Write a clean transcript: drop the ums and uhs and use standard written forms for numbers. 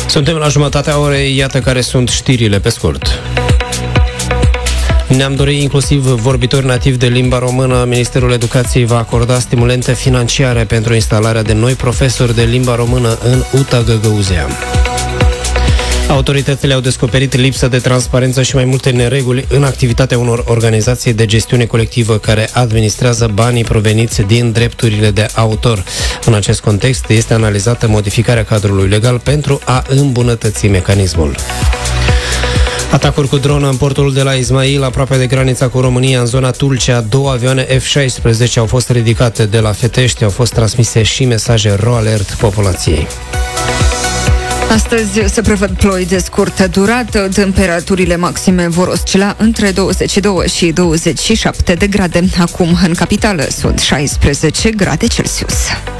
Suntem la jumătatea orei, iată care sunt știrile pe scurt. Ne-am dorit inclusiv vorbitori nativi de limba română. Ministerul Educației va acorda stimulente financiare pentru instalarea de noi profesori de limba română în UTA Găgăuzea. Autoritățile au descoperit lipsă de transparență și mai multe nereguli în activitatea unor organizații de gestiune colectivă care administrează banii proveniți din drepturile de autor. În acest context este analizată modificarea cadrului legal pentru a îmbunătăți mecanismul. Atacuri cu dronă în portul de la Ismail, aproape de granița cu România, în zona Tulcea. 2 avioane F-16 au fost ridicate de la Fetești, au fost transmise și mesaje RoAlert populației. Astăzi se prevăd ploi de scurtă durată. Temperaturile maxime vor oscila între 22 și 27 de grade. Acum, în capitală, sunt 16 grade Celsius.